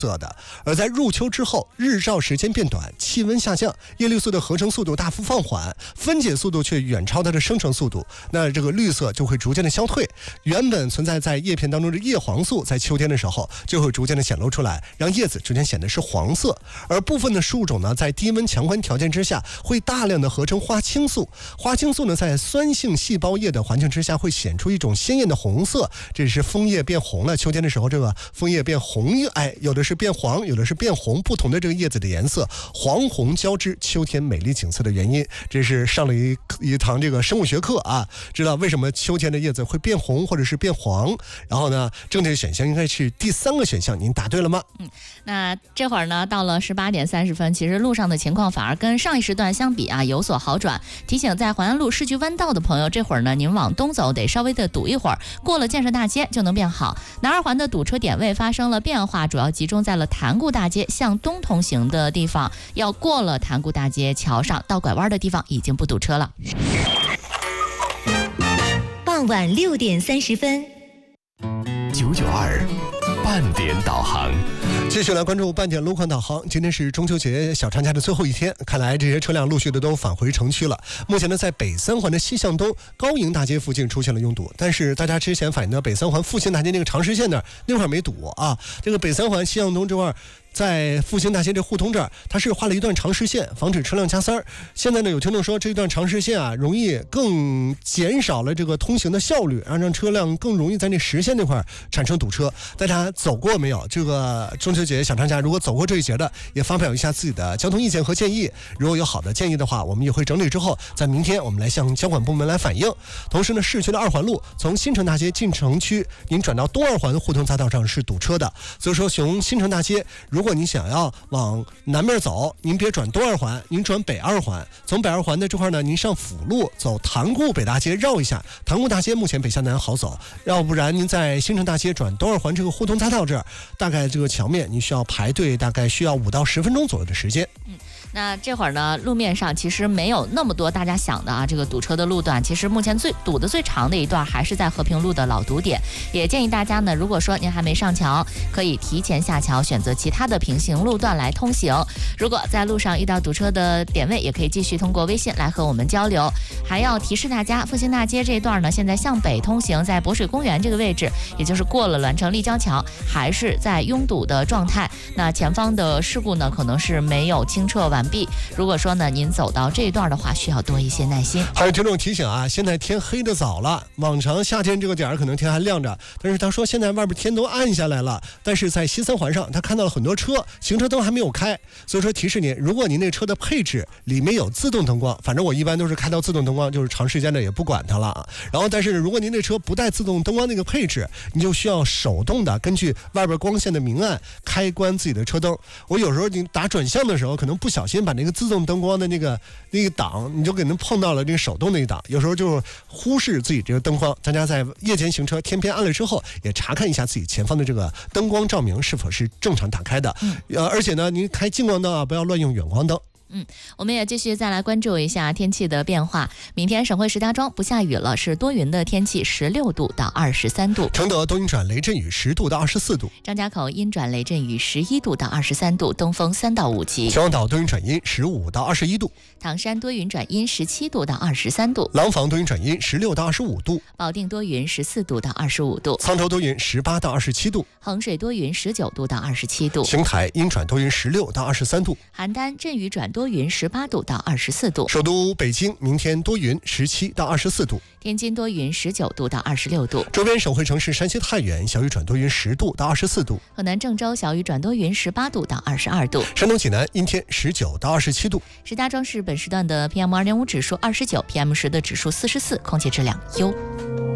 色的，而在入秋之后，日照时间变短，气温下降，叶绿素的合成速度大幅放缓，分解速度却远超它的生成速度，那这个绿色就会逐渐的消退，原本存在在叶片当中的叶黄素在秋天的时候就会逐渐的显露出来，让叶子逐渐显得是黄色。而部分的树种呢，在低温强光条件之下会大量的合成花青素，花青素呢在酸性细胞液的环境之下会显出一种鲜艳的红色，这是枫叶变红了，秋天的时候这个枫叶变红，有的是变黄，有的是变红，不同的这个叶子的颜色黄红交织，秋天美丽景色的原因。这是上了一堂这个生物学课啊，知道为什么秋天的叶子会变红或者是变黄。然后呢，正确选项应该是第3个选项，您答对了吗？ 那这会儿呢，到了18点30分，其实路上的情况反而跟上一时段相比啊有所好转。提醒在环安路市区弯道的朋友，这会儿呢您往东走得稍微的堵一会儿，过了建设大街就能变好。南二环的堵车点位发生了变化，主要集中在了潭固大街向东通行的地方，要过了潭固大街桥上到拐弯的地方已经不堵车了。 傍晚6点30分 992半点导航。 继续来关注半点路况导航。今天是中秋节小长假的最后一天，看来这些车辆陆续的都返回城区了。目前呢，在北三环的西向东高营大街附近出现了拥堵，但是大家之前反映的北三环复兴大街那个长实线那块没堵啊。这个北三环西向东这块，在复兴大街这胡同这儿，它是画了一段长实线，防止车辆加塞儿。现在呢，有听众说这段长实线啊，容易更减少了这个通行的效率，让车辆更容易在那实线那块产生堵车。大家走过没有？这个中秋节小长假，如果走过这一节的，也发表一下自己的交通意见和建议。如果有好的建议的话，我们也会整理之后，在明天我们来向交管部门来反映。同时呢，市区的2环路从新城大街进城区，您转到东2环互通匝道上是堵车的，所以说从新城大街，如果你想要往南面走，您别转东2环，您转北2环。从北2环的这块呢，您上辅路走塘固北大街绕一下，塘固大街目前北向南好走，要不然您在新城大街转东2环这个互通匝道这儿，大概这个桥面你需要排队，大概需要5到10分钟左右的时间。 那这会儿呢，路面上其实没有那么多大家想的啊，这个堵车的路段，其实目前堵的最长的一段还是在和平路的老堵点。也建议大家呢，如果说您还没上桥，可以提前下桥，选择其他的平行路段来通行。如果在路上遇到堵车的点位，也可以继续通过微信来和我们交流。还要提示大家，复兴大街这一段呢，现在向北通行，在博水公园这个位置，也就是过了栾城立交桥，还是在拥堵的状态。那前方的事故呢，可能是没有清撤完毕。如果说呢，您走到这一段的话，需要多一些耐心。 还有听众提醒啊，现在天黑的早了，往常夏天这个点儿可能天还亮着，但是他说现在外边天都暗下来了，但是在西三环上他看到了很多车，行车灯还没有开，所以说提示您，如果您那车的配置里面有自动灯光，反正我一般都是开到自动灯光，就是长时间的也不管它了啊。然后但是如果您那车不带自动灯光那个配置，你就需要手动的根据外边光线的明暗开关自己的车灯。我有时候你打转向的时候，可能不小心把那个自动灯光的那个档，你就给人碰到了那个手动那一档，有时候就忽视自己这个灯光。大家在夜间行车，天边暗了之后，也查看一下自己前方的这个灯光照明是否是正常打开的。而且呢，您开近光灯啊，不要乱用远光灯。 我们也继续再来关注一下天气的变化。明天省会石家庄不下雨了，是多云的天气，16度到23度。 承德多云转雷阵雨，10度到24度。 张家口阴转雷阵雨，11度到23度，东风3到5级。 秦皇岛多云转阴，15到21度。 唐山多云转阴，17度到23度。 廊坊多云转阴，16到25度。 保定多云，14度到25度。 沧州多云，18到27度。 衡水多云，19度到27度。 邢台阴转多云，16到23度。 邯郸阵雨转多云，18度到24度。 首都北京明天多云，17到24度。 天津多云，19度到26度。 周边省会城市山西太原小雨转多云，10度到24度。 河南郑州小雨转多云，18度到22度。 山东济南阴天，19到27度。 石家庄市本时段的 PM2.5 指数29，PM10的指数44，空气质量优。